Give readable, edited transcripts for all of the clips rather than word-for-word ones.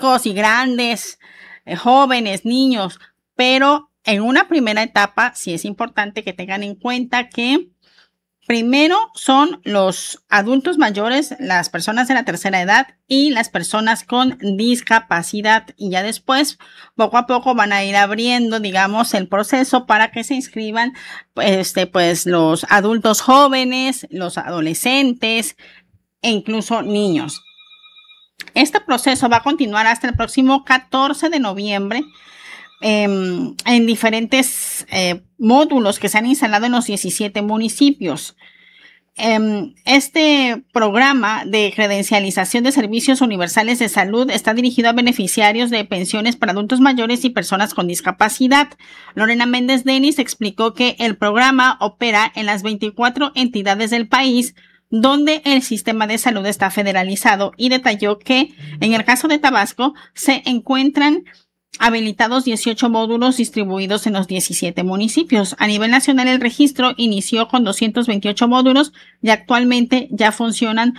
chicos y grandes, jóvenes, niños, pero en una primera etapa sí es importante que tengan en cuenta que primero son los adultos mayores, las personas de la tercera edad y las personas con discapacidad, y ya después poco a poco van a ir abriendo, digamos, el proceso para que se inscriban pues los adultos jóvenes, los adolescentes e incluso niños. Este proceso va a continuar hasta el próximo 14 de noviembre en diferentes módulos que se han instalado en los 17 municipios. Este programa de credencialización de servicios universales de salud está dirigido a beneficiarios de pensiones para adultos mayores y personas con discapacidad. Lorena Méndez Denis explicó que el programa opera en las 24 entidades del país donde el sistema de salud está federalizado, y detalló que en el caso de Tabasco se encuentran habilitados 18 módulos distribuidos en los 17 municipios. A nivel nacional, el registro inició con 228 módulos y actualmente ya funcionan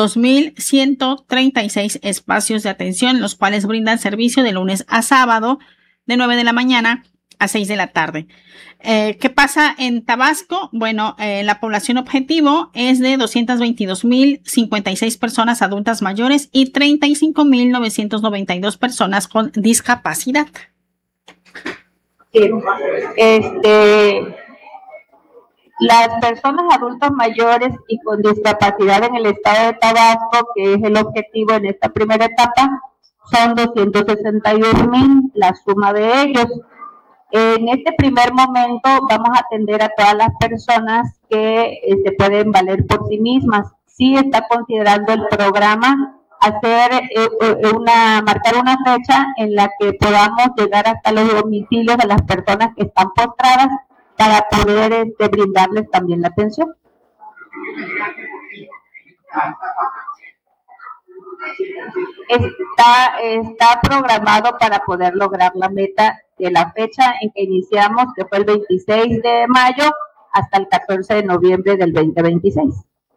2,136 espacios de atención, los cuales brindan servicio de lunes a sábado de 9 de la mañana a 6 de la tarde. ¿Qué pasa en Tabasco? Bueno, la población objetivo es de 222,056 personas adultas mayores y 35,992 personas con discapacidad. Sí. Las personas adultos mayores y con discapacidad en el estado de Tabasco, que es el objetivo en esta primera etapa, son 261,000, la suma de ellos. En este primer momento vamos a atender a todas las personas que se pueden valer por sí mismas. Sí está considerando el programa marcar una fecha en la que podamos llegar hasta los domicilios de las personas que están postradas para poder brindarles también la atención. Está programado para poder lograr la meta de la fecha en que iniciamos, que fue el 26 de mayo, hasta el 14 de noviembre del 2026.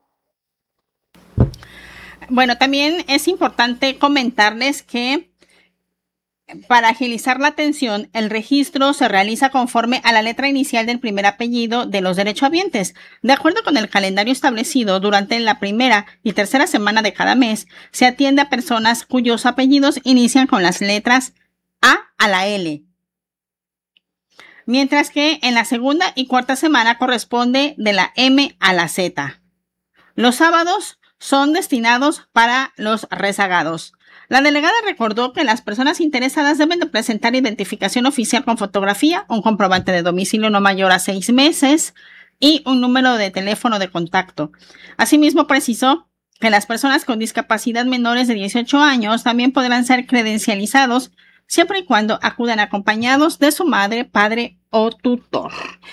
Bueno, también es importante comentarles que para agilizar la atención, el registro se realiza conforme a la letra inicial del primer apellido de los derechohabientes. De acuerdo con el calendario establecido, durante la primera y tercera semana de cada mes, se atiende a personas cuyos apellidos inician con las letras a la L. Mientras que en la segunda y cuarta semana corresponde de la M a la Z. Los sábados son destinados para los rezagados. La delegada recordó que las personas interesadas deben de presentar identificación oficial con fotografía, un comprobante de domicilio no mayor a 6 meses y un número de teléfono de contacto. Asimismo, precisó que las personas con discapacidad menores de 18 años también podrán ser credencializados siempre y cuando acudan acompañados de su madre, padre o tutor.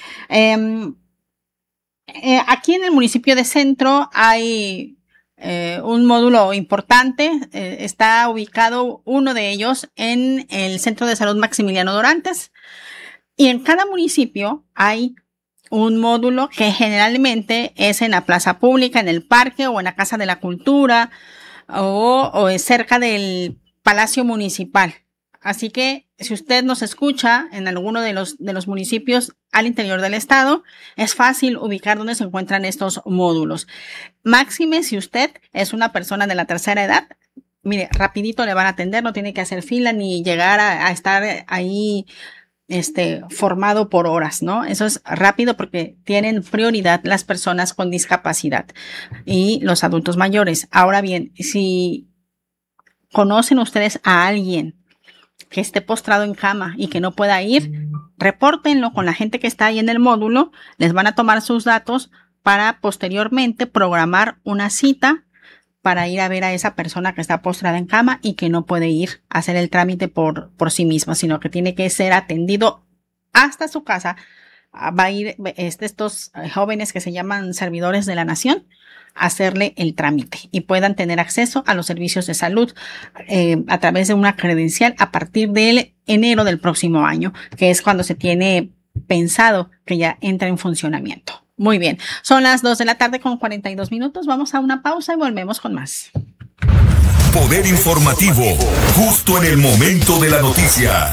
Aquí en el municipio de Centro hay un módulo importante. Está ubicado uno de ellos en el Centro de Salud Maximiliano Dorantes, y en cada municipio hay un módulo que generalmente es en la plaza pública, en el parque o en la Casa de la Cultura o cerca del Palacio Municipal. Así que si usted nos escucha en alguno de los municipios al interior del estado, es fácil ubicar dónde se encuentran estos módulos. Máxime si usted es una persona de la tercera edad, mire, rapidito le van a atender, no tiene que hacer fila ni llegar a estar ahí formado por horas, ¿no? Eso es rápido porque tienen prioridad las personas con discapacidad y los adultos mayores. Ahora bien, si conocen ustedes a alguien que esté postrado en cama y que no pueda ir, repórtenlo con la gente que está ahí en el módulo. Les van a tomar sus datos para posteriormente programar una cita para ir a ver a esa persona que está postrada en cama y que no puede ir a hacer el trámite por sí misma, sino que tiene que ser atendido hasta su casa. Va a ir estos jóvenes que se llaman servidores de la nación a hacerle el trámite y puedan tener acceso a los servicios de salud a través de una credencial a partir del enero del próximo año, que es cuando se tiene pensado que ya entra en funcionamiento. Muy bien, son las 2 de la tarde con 42 minutos. Vamos a una pausa y volvemos con más. Poder informativo, justo en el momento de la noticia.